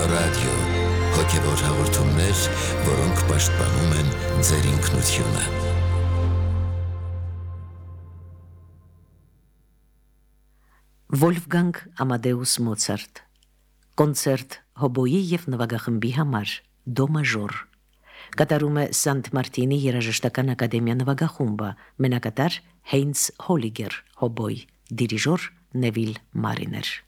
Ռադիո, հոգևոր հաղորդումներ, որոնք պաշտպանում են ձեր ինքնությունը։ Վոլֆգանգ Ամադեուս Մոցարտ, կոնցերտ հոբոյի և նվագախմբի համար, դո մաժոր, կատարում է Սանտ Մարտինի երաժշտական ակադեմիա նվագախումբը, մենակատար Հեյնց Հոլիգեր, հոբոյ, դիրիժոր Նևիլ Մարիներ։